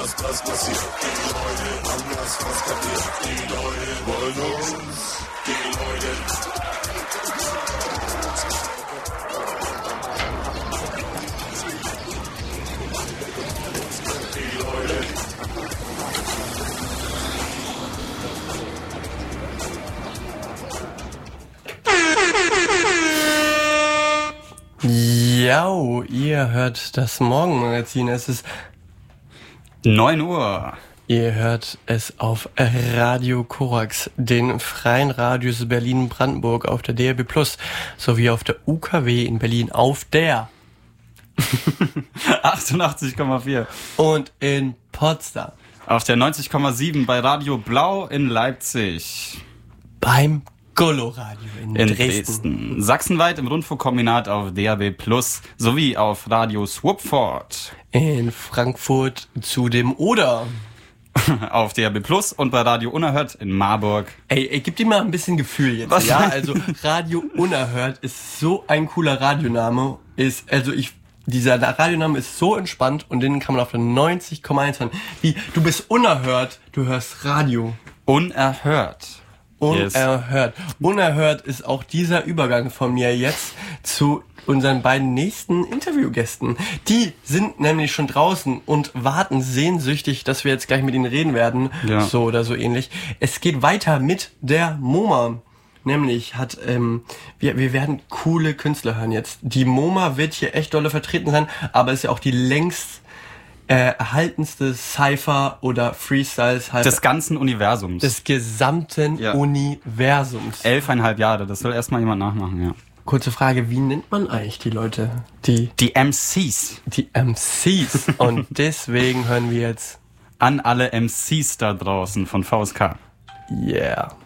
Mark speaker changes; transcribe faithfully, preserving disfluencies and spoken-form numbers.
Speaker 1: was, was passiert. Die Leute haben das was kapiert. Die Leute wollen uns. Die Leute.
Speaker 2: Ja, ihr hört das Morgenmagazin. Es ist
Speaker 3: neun Uhr.
Speaker 2: Ihr hört es auf Radio Korax, den freien Radius Berlin-Brandenburg auf der D A B Plus, sowie auf der U K W in Berlin auf der
Speaker 3: achtundachtzig Komma vier
Speaker 2: und in Potsdam
Speaker 3: auf der neunzig Komma sieben bei Radio Blau in Leipzig,
Speaker 2: beim Golo-Radio in,
Speaker 3: in
Speaker 2: Dresden.
Speaker 3: Dresden, sachsenweit im Rundfunkkombinat auf D A B Plus sowie auf Radio Swupford
Speaker 2: in Frankfurt zu dem Oder
Speaker 3: auf D A B Plus und bei Radio Unerhört in Marburg.
Speaker 2: Ey, ey, gib dir mal ein bisschen Gefühl jetzt.
Speaker 3: Was?
Speaker 2: Ja, also Radio Unerhört ist so ein cooler Radioname. Ist, also ich, dieser Radioname ist so entspannt und den kann man auf der neunzig Komma eins hören. Wie, du bist unerhört, du hörst Radio.
Speaker 3: Unerhört.
Speaker 2: Unerhört. Yes. Unerhört ist auch dieser Übergang von mir jetzt zu unseren beiden nächsten Interviewgästen. Die sind nämlich schon draußen und warten sehnsüchtig, dass wir jetzt gleich mit ihnen reden werden.
Speaker 3: Ja.
Speaker 2: So oder so ähnlich. Es geht weiter mit der MoMA. Nämlich hat, ähm, wir, wir werden coole Künstler hören jetzt. Die MoMA wird hier echt dolle vertreten sein, aber ist ja auch die längst Äh, erhaltenste Cypher oder Freestyle-Cypher
Speaker 3: des ganzen Universums.
Speaker 2: Des gesamten ja. Universums.
Speaker 3: Elfeinhalb Jahre, das soll erstmal jemand nachmachen, ja.
Speaker 2: Kurze Frage, wie nennt man eigentlich die Leute? Die
Speaker 3: Die M Cs.
Speaker 2: Die M Cs. Und deswegen hören wir jetzt
Speaker 3: an alle M Cs da draußen von V S K.
Speaker 2: Yeah.